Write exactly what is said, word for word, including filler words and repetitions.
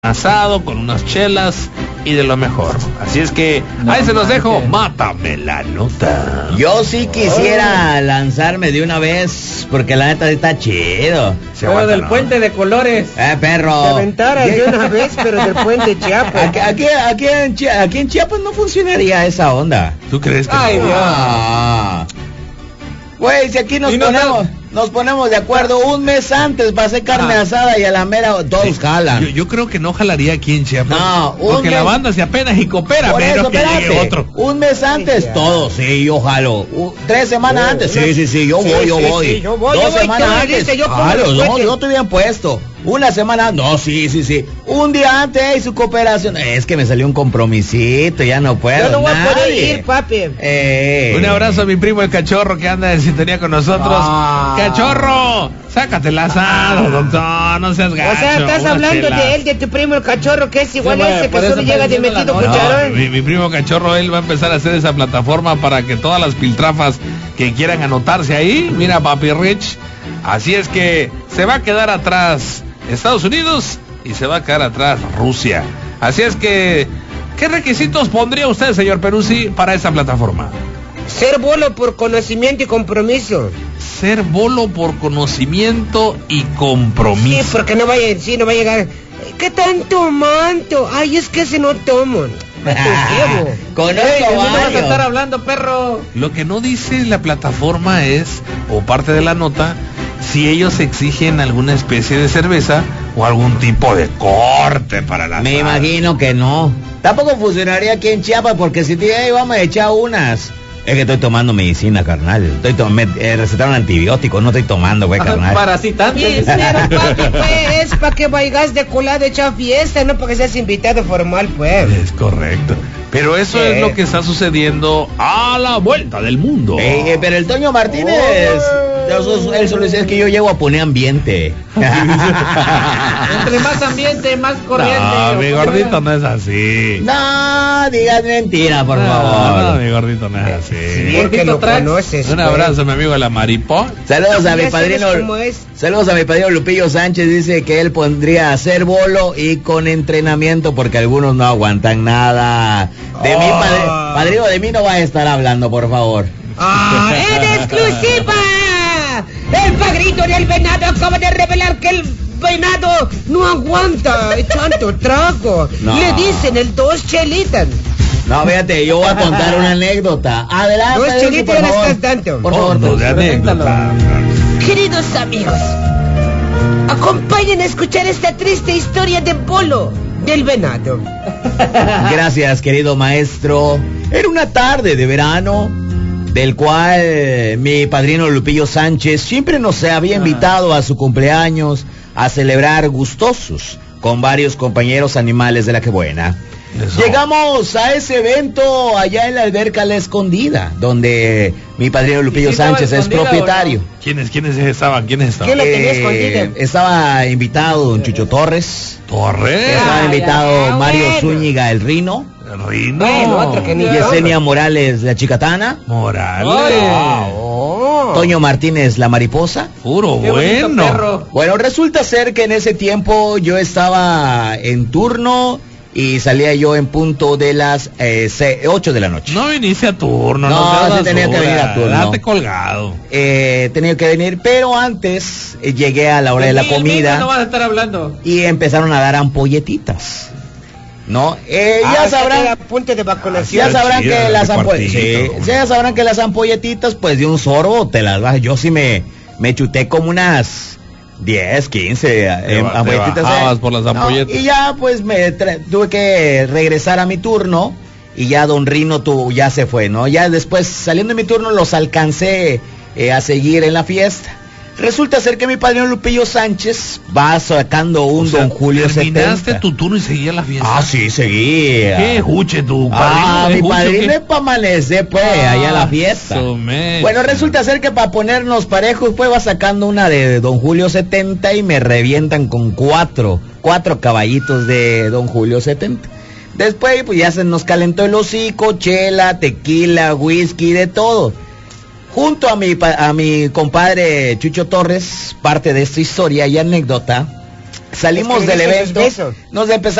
asado con unas chelas y de lo mejor. Así es que no, ahí se los dejo. Mátame la nota. Yo sí quisiera oh. lanzarme de una vez, porque la neta está chido. Se pero del ¿no? puente de colores. Eh, perro. Te aventaras de una vez, pero del puente Chiapas. Aquí, aquí, aquí, en Chi aquí en Chiapas no funcionaría esa onda. ¿Tú crees que Ay, no? Dios. Ah. Güey, si aquí nos ponemos, no, nos ponemos de acuerdo un mes antes para hacer carne ah. asada y a la mera todos sí, jalan. Yo, yo creo que no jalaría aquí en Chiapas. No, un porque mes, la banda se apenas y coopera, menos que llegue otro. Un mes antes, sí, todos, sí, yo jalo. Uh, tres semanas sí, antes, sí, sí, sí, yo sí, voy, yo, sí, voy. Sí, yo voy. Dos yo semanas voy, antes, dice, yo jalo, no, yo estoy bien puesto. Una semana, no, sí, sí, sí. Un día antes y su cooperación. Es que me salió un compromisito, ya no puedo. Yo no voy a poder ir, papi. Eh. Un abrazo a mi primo el Cachorro que anda en sintonía con nosotros. Ah. Cachorro, sácate el asado, doctor, no seas gacho. O sea, estás hablando chela. de él, de tu primo el Cachorro, que es igual sí, a ese que solo llega de metido cucharón. No, mi, mi primo Cachorro, él va a empezar a hacer esa plataforma para que todas las piltrafas que quieran anotarse ahí, mira, papi Rich. Así es que se va a quedar atrás Estados Unidos y se va a quedar atrás Rusia. Así es que, ¿qué requisitos pondría usted, señor Peruzzi, para esa plataforma? Ser bolo por conocimiento y compromiso. Ser bolo por conocimiento y compromiso. Sí, porque no vaya, sí, no va a llegar. ¿Qué están tomando? Ay, es que se no toman. Ah, con eso no vas a estar hablando, perro. Lo que no dice la plataforma es, o parte de la nota, si ellos exigen alguna especie de cerveza o algún tipo de corte para la Me sala. Imagino que no. Tampoco funcionaría aquí en Chiapas, porque si te hey, vamos a echar unas. Es que estoy tomando medicina, carnal. Estoy to me eh, recetaron antibióticos, no estoy tomando, güey, carnal. Parasitante. Sí, pero papi, pues, es para que vayas de colado a echar fiesta, no para que seas invitado formal, pues. Es correcto. Pero eso sí. es lo que está sucediendo a la vuelta del mundo. Eh, eh, pero el Toño Martínez, oh. él solo dice que yo llego a poner ambiente. Entre más ambiente, más corriente. No, mi gordito no es así. No, digas mentira, por no, favor. No, mi gordito no es así. Sí, porque lo conoces. Un abrazo, mi amigo la Maripo. Saludos a mi padrino. Saludos a mi padrino Lupillo Sánchez. Dice que él pondría a hacer bolo y con entrenamiento porque algunos no aguantan nada. De oh. mi padre, padrino, de mí no vas a estar hablando, por favor. ¡Ah! ¡En exclusiva! El padrino del venado acaba de revelar que el venado no aguanta tanto trago. No. Le dicen el dos chelitas. No, fíjate, yo voy a contar una anécdota. Adelante. Dos chelitas le estás dando. Por favor, oh, de anécdota. Queridos amigos, acompañen a escuchar esta triste historia de bolo del venado. Gracias, querido maestro. Era una tarde de verano, del cual mi padrino Lupillo Sánchez siempre nos había invitado a su cumpleaños a celebrar gustosos con varios compañeros animales de la que buena. Eso. Llegamos a ese evento allá en la alberca La Escondida, donde mi padrino Lupillo sí, Sánchez es propietario. No? ¿Quiénes, ¿Quiénes estaban? ¿Quiénes estaban? ¿Quién lo tenía escondida? Eh, estaba invitado don Chucho Torres. ¿Torres? Estaba ah, invitado ya, Mario bueno. Zúñiga, el Rino. El Rino. Bueno, otro que ni Yesenia Morales, la Chicatana. Morales. Oh. Toño Martínez, la Mariposa. Puro Qué bueno. Bueno, resulta ser que en ese tiempo yo estaba en turno y salía yo en punto de las eh, ocho de la noche. No viniste a turno. No, no sí tenía que venir a turno. Date colgado. Eh, tenía que venir, pero antes eh, llegué a la hora de la comida. No vas a estar hablando. Y empezaron a dar ampolletitas. ¿No? Eh, ah, ya sabrán. Punto de vacunación. Ya sabrán que las ampolletitas. Sí, ya sabrán que las ampolletitas, pues de un sorbo te las vas. Yo sí me, me chuté como unas diez, quince eh, ampolletas. Bajabas por las ampolletas. No, y ya pues me tuve que regresar a mi turno y ya don Rino tu, ya se fue, ¿no? Ya después saliendo de mi turno los alcancé eh, a seguir en la fiesta. Resulta ser que mi padrino Lupillo Sánchez va sacando un o sea, don Julio terminaste setenta. Tu turno y seguía la fiesta. Ah, sí, seguía. ¿Qué juche tu padrino? Ah, mi juche, padrino es para amanecer, pues, ah, allá a la fiesta. Sumecha. Bueno, resulta ser que para ponernos parejos, pues, va sacando una de don Julio setenta y me revientan con cuatro, cuatro caballitos de don Julio setenta. Después, pues, ya se nos calentó el hocico, chela, tequila, whisky, de todo. Junto a mi, a mi compadre Chucho Torres, parte de esta historia y anécdota, salimos Es que le del diste sus evento, besos. nos empezamos